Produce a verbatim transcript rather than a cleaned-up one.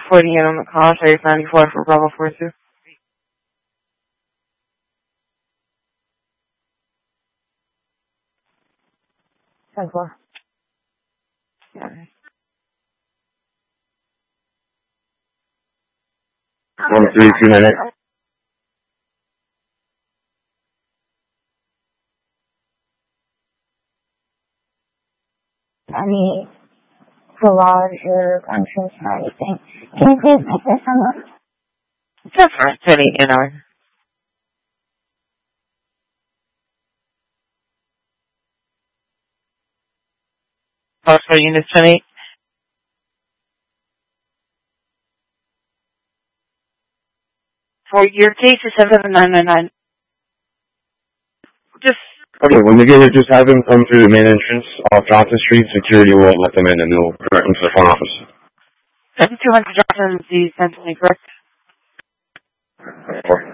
forty-eight on the call. Trace ninety-four for Bravo four two. ten four. Yeah. One three two nine eight. Any garage or entrance or anything. Can you please make this on Just for twenty-eight an hour. Oh, for unit twenty-eight. For your case is seven nine nine nine. Just Okay, when you get here, just have him come through the main entrance off Johnson Street. Security will let them in, and they'll direct them to the front office. two hundred Johnson, the Sentinel, correct? Four.